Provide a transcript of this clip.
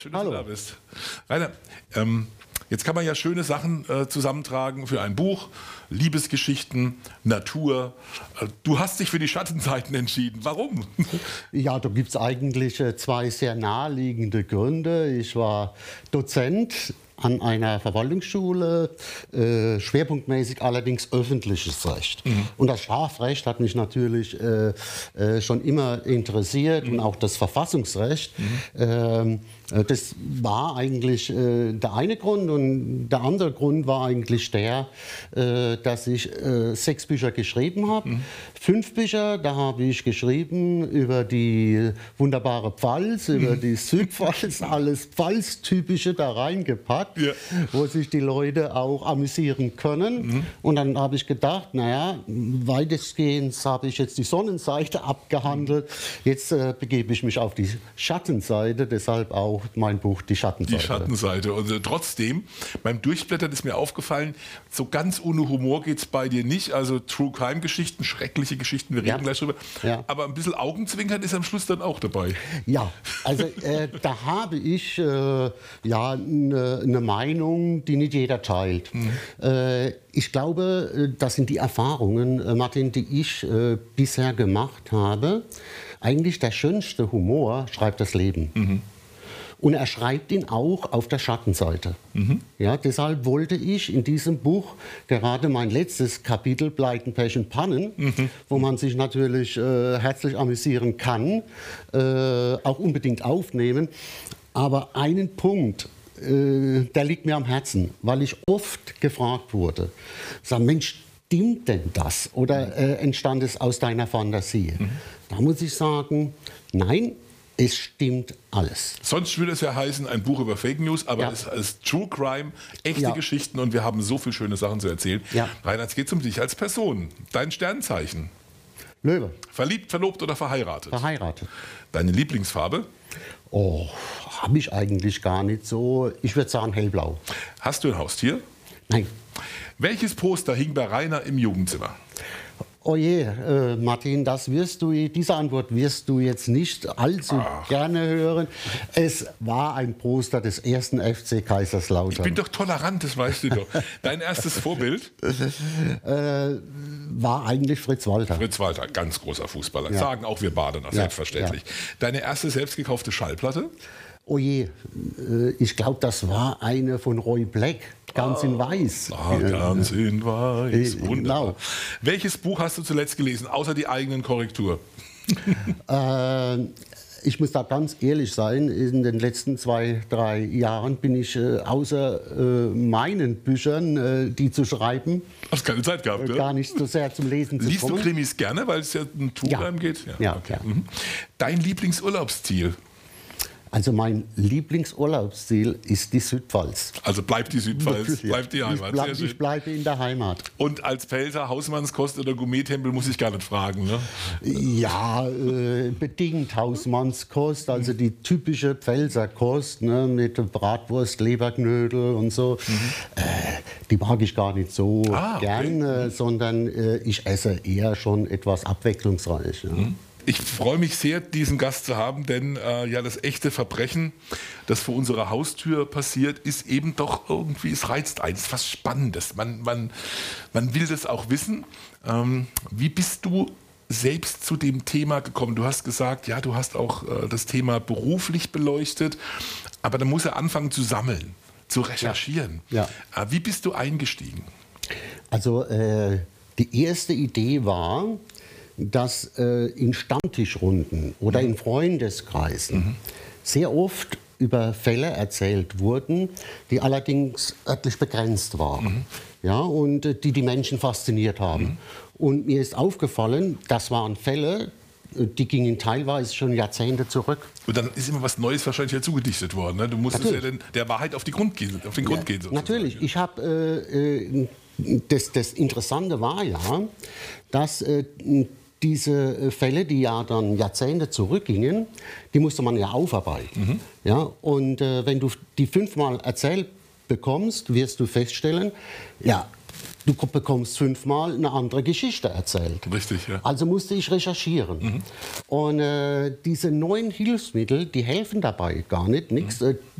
Schön, dass du da bist. Rainer, jetzt kann man ja schöne Sachen zusammentragen für ein Buch. Liebesgeschichten, Natur. Du hast dich für die Schattenseiten entschieden. Warum? Ja, da gibt es eigentlich zwei sehr naheliegende Gründe. Ich war Dozent an einer Verwaltungsschule, schwerpunktmäßig allerdings öffentliches Recht. Und das Strafrecht hat mich natürlich schon immer interessiert und auch das Verfassungsrecht. Das war eigentlich der eine Grund, und der andere Grund war eigentlich der, dass ich 6 Bücher geschrieben habe. 5 Bücher, da habe ich geschrieben über die wunderbare Pfalz, über die Südpfalz, alles Pfalz-Typische da reingepackt, ja, wo sich die Leute auch amüsieren können. Und dann habe ich gedacht, naja, weitestgehend habe ich jetzt die Sonnenseite abgehandelt, jetzt begebe ich mich auf die Schattenseite, deshalb auch mein Buch Die Schattenseite. Die Schattenseite. Und trotzdem, beim Durchblättern ist mir aufgefallen, so ganz ohne Humor geht es bei dir nicht. Also True Crime Geschichten, schreckliche Geschichten, wir reden gleich drüber. Ja. Aber ein bisschen Augenzwinkern ist am Schluss dann auch dabei. Ja, also da habe ich ja eine Meinung, die nicht jeder teilt. Ich glaube, das sind die Erfahrungen, Martin, die ich bisher gemacht habe. Eigentlich der schönste Humor schreibt das Leben. Und er schreibt ihn auch auf der Schattenseite. Ja, deshalb wollte ich in diesem Buch gerade mein letztes Kapitel Pleiten, Pech und Pannen, wo man sich natürlich herzlich amüsieren kann, auch unbedingt aufnehmen. Aber einen Punkt, der liegt mir am Herzen, weil ich oft gefragt wurde, sag, Mensch, stimmt denn das? Oder entstand es aus deiner Fantasie? Da muss ich sagen, nein, es stimmt alles. Sonst würde es ja heißen, ein Buch über Fake News, aber es ist True Crime, echte Geschichten, und wir haben so viele schöne Sachen zu erzählen. Rainer, es geht um dich als Person. Dein Sternzeichen. Löwe. Verliebt, verlobt oder verheiratet? Verheiratet. Deine Lieblingsfarbe? Oh, habe ich eigentlich gar nicht so. Ich würde sagen hellblau. Hast du ein Haustier? Nein. Welches Poster hing bei Rainer im Jugendzimmer? Oh je, Martin, diese Antwort wirst du jetzt nicht allzu gerne hören. Es war ein Poster des 1. FC Kaiserslautern. Ich bin doch tolerant, das weißt du doch. Dein erstes Vorbild? War eigentlich Fritz Walter. Fritz Walter, ganz großer Fußballer. Sagen auch wir Badener, selbstverständlich. Deine erste selbstgekaufte Schallplatte? Oh je, ich glaube, das war eine von Roy Black, ganz in weiß. Ganz in weiß, wunderbar. Genau. Welches Buch hast du zuletzt gelesen, außer die eigenen Korrektur? Ich muss da ganz ehrlich sein, in den letzten 2, 3 Jahren bin ich außer meinen Büchern, die zu schreiben, hast keine Zeit gehabt, ne? Gar nicht so sehr zum Lesen zu kommen. Liest du Krimis gerne, weil es ja um True Crime geht? Ja. Okay. Dein Lieblingsurlaubsziel? Also mein Lieblingsurlaubsziel ist die Südpfalz. Also bleibt die Südpfalz, bleibt die Heimat. Ich bleibe in der Heimat. Und als Pfälzer Hausmannskost oder Gourmettempel muss ich gar nicht fragen, ne? Ja, bedingt Hausmannskost, also die typische Pfälzerkost, ne, mit Bratwurst, Leberknödel und so. Die mag ich gar nicht so gern, sondern ich esse eher schon etwas abwechslungsreich. Ja. Ich freue mich sehr, diesen Gast zu haben, denn das echte Verbrechen, das vor unserer Haustür passiert, ist eben doch irgendwie, es reizt einen, es ist was Spannendes. Man will das auch wissen. Wie bist du selbst zu dem Thema gekommen? Du hast gesagt, ja, du hast auch das Thema beruflich beleuchtet, aber da muss er anfangen zu sammeln, zu recherchieren. Ja. Wie bist du eingestiegen? Also die erste Idee war, dass in Stammtischrunden oder in Freundeskreisen sehr oft über Fälle erzählt wurden, die allerdings örtlich begrenzt waren, ja, und die Menschen fasziniert haben. Und mir ist aufgefallen, das waren Fälle, die gingen teilweise schon Jahrzehnte zurück. Und dann ist immer was Neues wahrscheinlich ja zugedichtet worden. Ne? Du musstest ja der Wahrheit auf den Grund gehen. Sozusagen. Natürlich. Ich habe das Interessante war ja, dass diese Fälle, die ja dann Jahrzehnte zurückgingen, die musste man ja aufarbeiten. Ja? Und wenn du die 5-mal erzählt bekommst, wirst du feststellen, ja, du bekommst 5-mal eine andere Geschichte erzählt. Richtig, ja. Also musste ich recherchieren. Und diese neuen Hilfsmittel, die helfen dabei gar nicht, nichts.